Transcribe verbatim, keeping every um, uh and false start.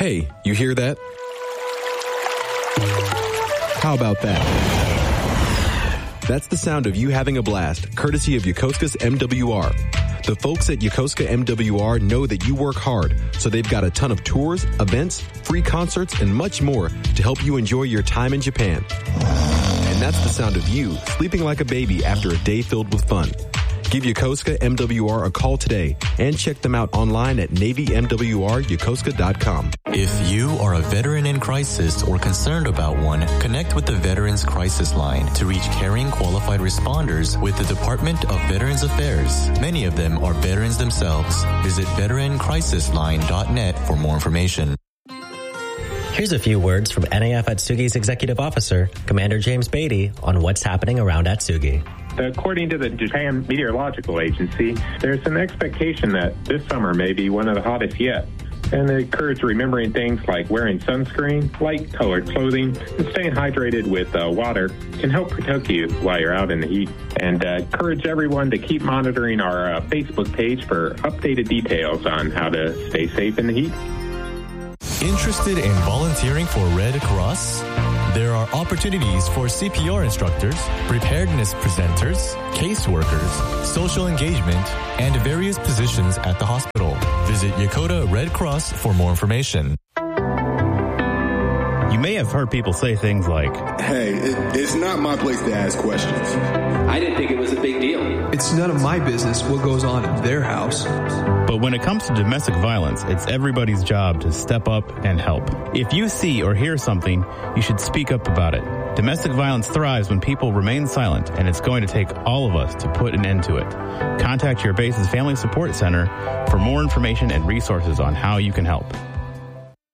Hey, you hear that? How about that? That's the sound of you having a blast, courtesy of Yokosuka's M W R. The folks at Yokosuka M W R know that you work hard, so they've got a ton of tours, events, free concerts, and much more to help you enjoy your time in Japan. And that's the sound of you sleeping like a baby after a day filled with fun. Give Yokosuka M W R a call today and check them out online at navy m w r yokosuka dot com. If you are a veteran in crisis or concerned about one, connect with the Veterans Crisis Line to reach caring, qualified responders with the Department of Veterans Affairs. Many of them are veterans themselves. Visit veteran crisis line dot net for more information. Here's a few words from N A F Atsugi's Executive Officer, Commander James Beatty, on what's happening around Atsugi. According to the Japan Meteorological Agency, there's an expectation that this summer may be one of the hottest yet. And they encourage remembering things like wearing sunscreen, light-colored clothing, and staying hydrated with uh, water can help protect you while you're out in the heat. And uh, encourage everyone to keep monitoring our uh, Facebook page for updated details on how to stay safe in the heat. Interested in volunteering for Red Cross? There are opportunities for C P R instructors, preparedness presenters, caseworkers, social engagement, and various positions at the hospital. Visit Yokota Red Cross for more information. You may have heard people say things like, "Hey, it, it's not my place to ask questions." I didn't think it was a big deal. It's none of my business what goes on in their house. But when it comes to domestic violence, it's everybody's job to step up and help. If you see or hear something, you should speak up about it. Domestic violence thrives when people remain silent, and it's going to take all of us to put an end to it. Contact your base's Family Support Center for more information and resources on how you can help.